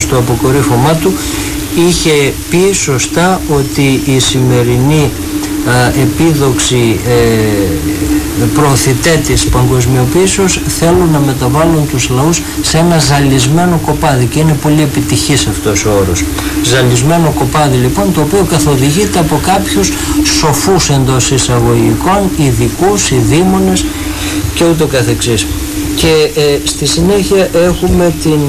στο αποκορύφωμά του είχε πει σωστά ότι η σημερινή επίδοξη προωθητέ της παγκοσμιοποίησης θέλουν να μεταβάλουν τους λαούς σε ένα ζαλισμένο κοπάδι, και είναι πολύ επιτυχής αυτός ο όρος. Ζαλισμένο κοπάδι λοιπόν, το οποίο καθοδηγείται από κάποιους σοφούς εντός εισαγωγικών, ειδικούς, ειδήμονες και ούτω καθεξής. Και στη συνέχεια έχουμε την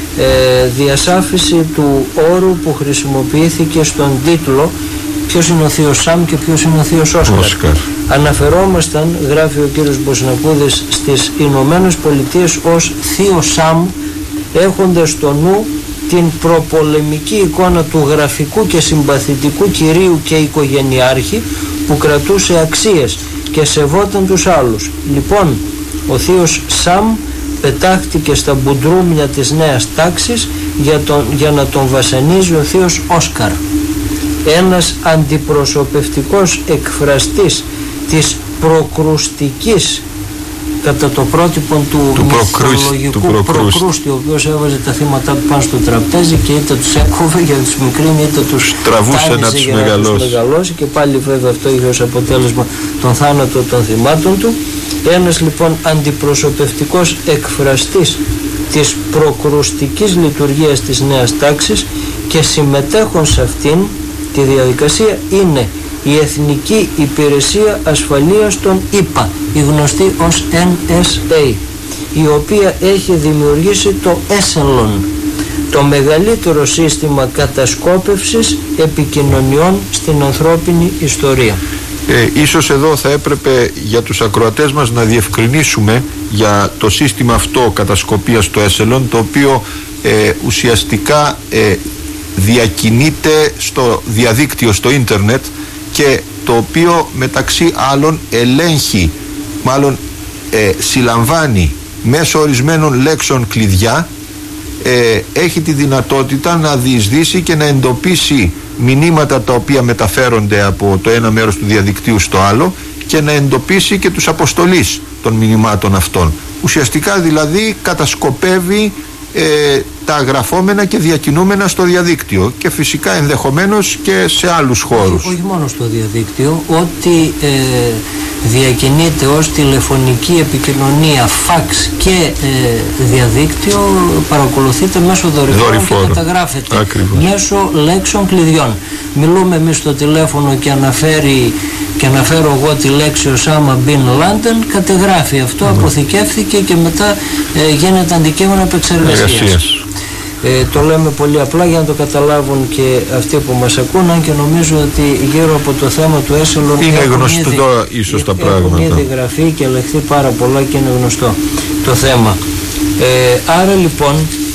διασάφηση του όρου που χρησιμοποιήθηκε στον τίτλο ποιος είναι ο θείος Σαμ και ποιος είναι ο θείος Όσκαρ. Αναφερόμασταν, γράφει ο κύριος Μποσνακούδης, στις Ηνωμένες Πολιτείες ως θείο Σαμ, έχοντας στο νου την προπολεμική εικόνα του γραφικού και συμπαθητικού κυρίου και οικογενειάρχη που κρατούσε αξίες και σεβόταν τους άλλους. Λοιπόν, ο θείος Σαμ πετάχτηκε στα μπουντρούμια της νέας τάξης για να τον βασανίζει ο θείος Όσκαρ. Ένας αντιπροσωπευτικός εκφραστής της προκρουστικής, κατά το πρότυπο του μυθολογικού Προκρούστη, ο οποίος έβαζε τα θύματα του πάνω στο τραπέζι και είτε τους έκοβε για τους μικρύνει είτε τους τραβούσε να τους μεγαλώσει, και πάλι βέβαια αυτό είχε ως αποτέλεσμα τον θάνατο των θυμάτων του. Ένας λοιπόν αντιπροσωπευτικός εκφραστής της προκρουστικής λειτουργίας της νέας τάξης και συμμετέχον σε αυτήν τη διαδικασία είναι η Εθνική Υπηρεσία Ασφαλείας των ΗΠΑ, η γνωστή ως NSA, η οποία έχει δημιουργήσει το Echelon, το μεγαλύτερο σύστημα κατασκόπευσης επικοινωνιών στην ανθρώπινη ιστορία. Ίσως εδώ θα έπρεπε για τους ακροατές μας να διευκρινίσουμε για το σύστημα αυτό κατασκοπίας, το Echelon, το οποίο ουσιαστικά διακινείται στο διαδίκτυο, στο ίντερνετ, και το οποίο μεταξύ άλλων ελέγχει, μάλλον συλλαμβάνει μέσω ορισμένων λέξεων κλειδιά, έχει τη δυνατότητα να διεισδύσει και να εντοπίσει μηνύματα τα οποία μεταφέρονται από το ένα μέρος του διαδικτύου στο άλλο και να εντοπίσει και τους αποστολείς των μηνυμάτων αυτών. Ουσιαστικά δηλαδή κατασκοπεύει τα γραφόμενα και διακινούμενα στο διαδίκτυο και φυσικά ενδεχομένως και σε άλλους χώρους. Όχι μόνο στο διαδίκτυο, ό,τι διακινείται ως τηλεφωνική επικοινωνία, φαξ και διαδίκτυο παρακολουθείται μέσω δορυφόρων και καταγράφεται μέσω λέξεων κλειδιών. Μιλούμε εμείς στο τηλέφωνο και αναφέρω εγώ τη λέξη Οσάμα Μπιν Λάντεν, κατεγράφει αυτό, αποθηκεύθηκε και μετά γίνεται αντικείμενο επεξεργασίας. Το λέμε πολύ απλά για να το καταλάβουν και αυτοί που μας ακούν, αν και νομίζω ότι γύρω από το θέμα του Echelon είναι γνωστό ίσως τα πράγματα. Έχουν ήδη γραφεί και ελεγχθεί πάρα πολλά και είναι γνωστό το θέμα. Άρα λοιπόν,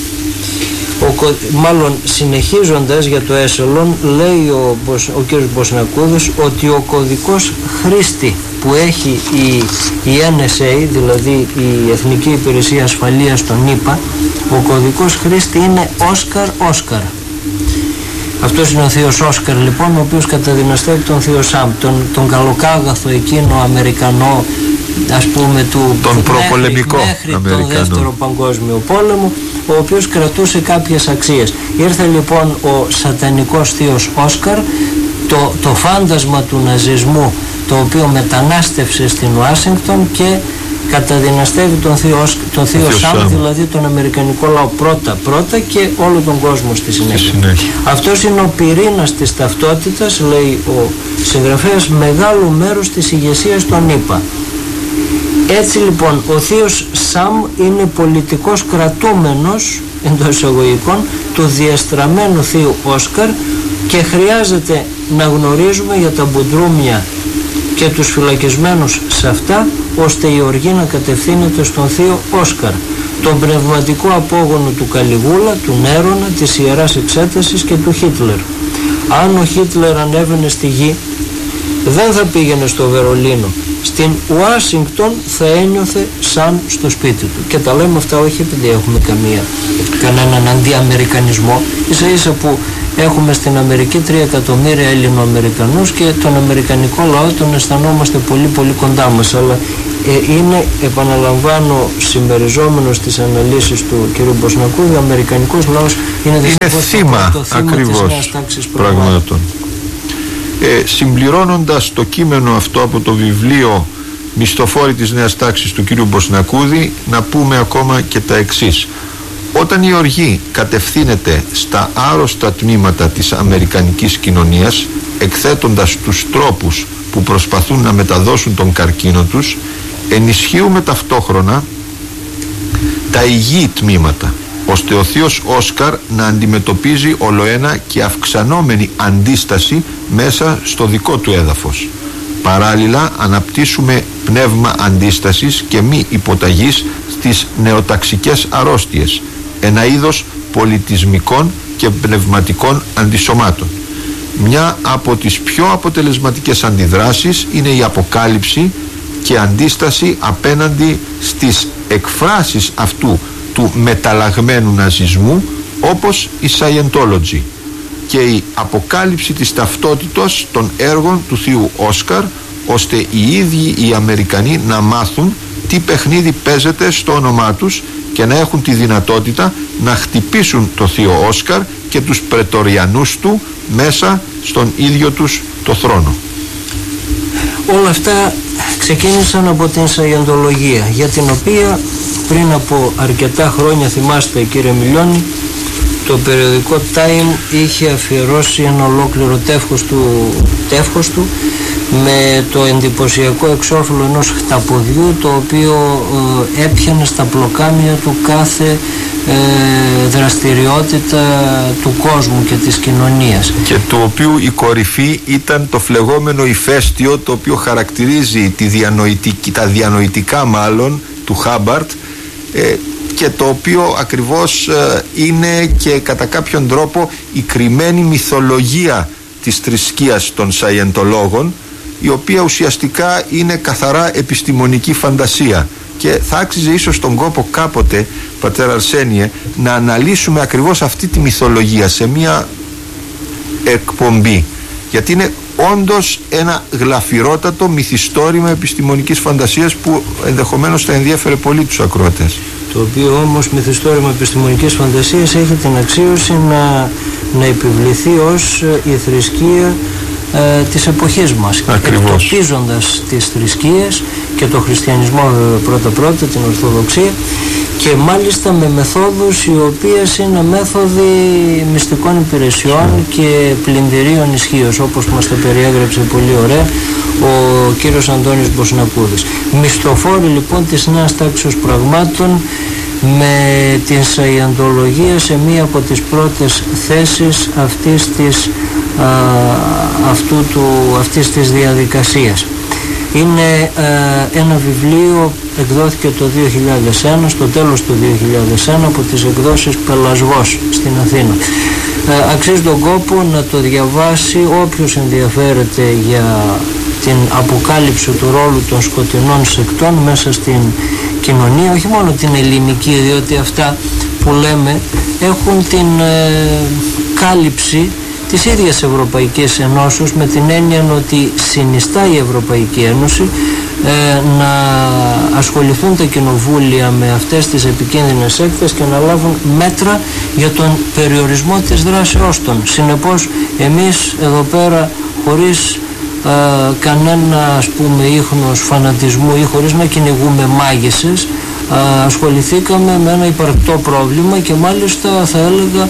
μάλλον συνεχίζοντας για το Echelon, λέει ο κ. Μποσνακούδης ότι ο κωδικός χρήστη που έχει η NSA, δηλαδή η Εθνική Υπηρεσία Ασφαλείας των ΗΠΑ, ο κωδικός χρήστη είναι Όσκαρ. Αυτός είναι ο θείος Όσκαρ λοιπόν, ο οποίος καταδυναστεύει τον θείο Σαμ, τον καλοκάγαθο εκείνο Αμερικανό, ας πούμε, τον προπολεμικό μέχρι τον Δεύτερο Παγκόσμιο Πόλεμο, ο οποίος κρατούσε κάποιες αξίες. Ήρθε λοιπόν ο σατανικός θείος Όσκαρ, το φάντασμα του ναζισμού, το οποίο μετανάστευσε στην Ουάσιγκτον και καταδυναστεύει τον θείο Σαμ, δηλαδή τον αμερικανικό λαό πρώτα και όλο τον κόσμο στη συνέχεια. Αυτός είναι ο πυρήνας της ταυτότητας, λέει ο συγγραφέας, μεγάλου μέρους της ηγεσίας των ΗΠΑ. Έτσι λοιπόν ο θείος Σαμ είναι πολιτικός κρατούμενος εντός εισαγωγικών του διαστραμμένου θείου Όσκαρ και χρειάζεται να γνωρίζουμε για τα μπουντρούμια και τους φυλακισμένους σε αυτά, ώστε η οργή να κατευθύνεται στον θείο Όσκαρ, τον πνευματικό απόγονο του Καλιγούλα, του Νέρονα, της Ιεράς Εξέτασης και του Χίτλερ. Αν ο Χίτλερ ανέβαινε στη γη, δεν θα πήγαινε στο Βερολίνο. Στην Ουάσιγκτον θα ένιωθε σαν στο σπίτι του. Και τα λέμε αυτά όχι επειδή έχουμε κανέναν αντιαμερικανισμό, ίσα ίσα που έχουμε στην Αμερική 3 εκατομμύρια Έλληνο-Αμερικανούς και τον αμερικανικό λαό τον αισθανόμαστε πολύ πολύ κοντά μας, αλλά είναι, επαναλαμβάνω, συμμεριζόμενος στις αναλύσεις του κ. Μποσνακούδη, ο αμερικανικός λαός είναι θύμα ακριβώς της νέας τάξης πραγμάτων. Συμπληρώνοντας το κείμενο αυτό από το βιβλίο «Μισθοφόροι της νέας τάξης» του κ. Μποσνακούδη, να πούμε ακόμα και τα εξής. Όταν η οργή κατευθύνεται στα άρρωστα τμήματα της αμερικανικής κοινωνίας, εκθέτοντας τους τρόπους που προσπαθούν να μεταδώσουν τον καρκίνο τους, ενισχύουμε ταυτόχρονα τα υγιή τμήματα, ώστε ο θείος Όσκαρ να αντιμετωπίζει ολοένα και αυξανόμενη αντίσταση μέσα στο δικό του έδαφος. Παράλληλα αναπτύσσουμε πνεύμα αντίστασης και μη υποταγής στις νεοταξικές αρρώστιες, ένα είδος πολιτισμικών και πνευματικών αντισωμάτων. Μια από τις πιο αποτελεσματικές αντιδράσεις είναι η αποκάλυψη και αντίσταση απέναντι στις εκφράσεις αυτού του μεταλλαγμένου ναζισμού, όπως η Scientology, και η αποκάλυψη της ταυτότητας των έργων του θείου Όσκαρ, ώστε οι ίδιοι οι Αμερικανοί να μάθουν τι παιχνίδι παίζεται στο όνομά τους και να έχουν τη δυνατότητα να χτυπήσουν το θείο Όσκαρ και τους πρετοριανούς του μέσα στον ίδιο τους το θρόνο. Όλα αυτά ξεκίνησαν από την Σαϊεντολογία, για την οποία πριν από αρκετά χρόνια, θυμάστε κύριε Μιλιώνη, το περιοδικό Time είχε αφιερώσει ένα ολόκληρο τεύχος του με το εντυπωσιακό εξώφυλλο ενός χταποδιού, το οποίο έπιανε στα πλοκάμια του κάθε δραστηριότητα του κόσμου και της κοινωνίας, και του οποίου η κορυφή ήταν το φλεγόμενο ηφαίστειο, το οποίο χαρακτηρίζει τα διανοητικά μάλλον του Χάμπαρτ, και το οποίο ακριβώς είναι και κατά κάποιον τρόπο η κρυμμένη μυθολογία της θρησκείας των Σαϊεντολόγων, η οποία ουσιαστικά είναι καθαρά επιστημονική φαντασία, και θα άξιζε ίσως τον κόπο κάποτε, πατέρα Αρσένιε, να αναλύσουμε ακριβώς αυτή τη μυθολογία σε μια εκπομπή, γιατί είναι όντως ένα γλαφυρότατο μυθιστόρημα επιστημονικής φαντασίας που ενδεχομένως θα ενδιέφερε πολύ τους ακροατές. Το οποίο όμως μυθιστόρημα επιστημονικής φαντασίας έχει την αξίωση να επιβληθεί ως η θρησκεία της εποχής μας, εκτοπίζοντας τις θρησκείες και το χριστιανισμό πρώτα-πρώτα, την Ορθοδοξία, και μάλιστα με μεθόδους οι οποίες είναι μέθοδοι μυστικών υπηρεσιών και πλυντηρίων ισχύως, όπως μας τα περιέγραψε πολύ ωραία ο κύριος Αντώνης Μποσνακούδης. Μισθοφόροι λοιπόν της νέας τάξης πραγμάτων, με την Σαϊεντολογία σε μία από τις πρώτες θέσεις αυτής της διαδικασίας. Είναι ένα βιβλίο, εκδόθηκε το 2001, στο τέλος του 2001, από τις εκδόσεις Πελασβός στην Αθήνα. Αξίζει τον κόπο να το διαβάσει όποιος ενδιαφέρεται για την αποκάλυψη του ρόλου των σκοτεινών σεκτών μέσα στην κοινωνία, όχι μόνο την ελληνική, διότι αυτά που λέμε έχουν την κάλυψη της ίδιας Ευρωπαϊκής Ενώσεως, με την έννοια ότι συνιστά η Ευρωπαϊκή Ένωση να ασχοληθούν τα κοινοβούλια με αυτές τις επικίνδυνες σέκτες και να λάβουν μέτρα για τον περιορισμό της δράσεώς των. Συνεπώς εμείς εδώ πέρα, χωρίς κανένα ας πούμε ίχνος φανατισμού ή χωρίς να κυνηγούμε μάγισσες, ασχοληθήκαμε με ένα υπαρκτό πρόβλημα, και μάλιστα θα έλεγα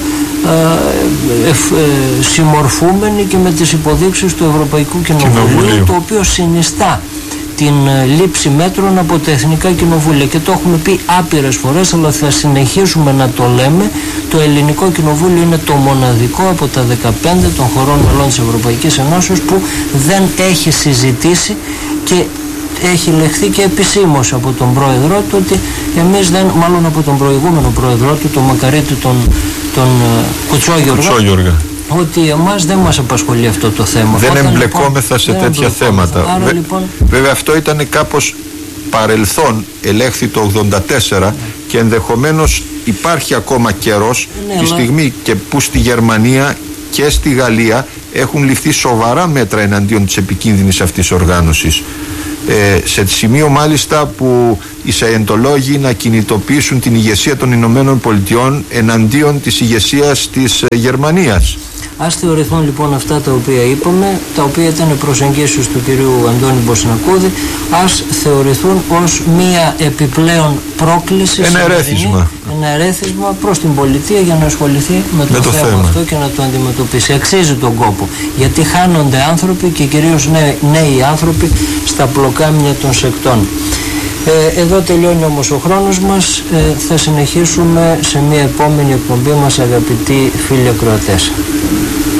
συμμορφούμενοι και με τις υποδείξεις του Ευρωπαϊκού Κοινοβουλίου, το οποίο συνιστά την λήψη μέτρων από τα Εθνικά Κοινοβούλια, και το έχουμε πει άπειρες φορές, αλλά θα συνεχίσουμε να το λέμε. Το Ελληνικό Κοινοβούλιο είναι το μοναδικό από τα 15 των χωρών μελών της Ευρωπαϊκής Ενώσεως που δεν έχει συζητήσει, και έχει λεχθεί και επισήμως από τον πρόεδρό του ότι εμείς δεν, μάλλον από τον προηγούμενο πρόεδρό του, τον Μακαρίτη, τον Κουτσόγιοργα, ότι εμάς δεν μας απασχολεί αυτό το θέμα. Δεν εμπλεκόμεθα σε τέτοια θέματα. Άρα, λοιπόν, βέβαια αυτό ήταν κάπως παρελθόν, ελέγχθη το 84, και ενδεχομένως υπάρχει ακόμα καιρός, τη στιγμή και που στη Γερμανία και στη Γαλλία έχουν ληφθεί σοβαρά μέτρα εναντίον της επικίνδυνης αυτής οργάνωσης. σε σημείο μάλιστα που οι σαϊεντολόγοι να κινητοποιήσουν την ηγεσία των Ηνωμένων Πολιτειών εναντίον της ηγεσίας της Γερμανίας. Ας θεωρηθούν λοιπόν αυτά τα οποία είπαμε, τα οποία ήταν προσεγγίσεις του κυρίου Αντώνη Μποσνακούδη, ας θεωρηθούν ως μία επιπλέον πρόκληση, ένα ερέθισμα προς την πολιτεία για να ασχοληθεί με το θέμα αυτό και να το αντιμετωπίσει. Αξίζει τον κόπο, γιατί χάνονται άνθρωποι και κυρίως νέοι άνθρωποι στα πλοκάμια των σεκτών. Εδώ τελειώνει όμως ο χρόνος μας, θα συνεχίσουμε σε μια επόμενη εκπομπή μας, αγαπητοί φίλοι ακροατές.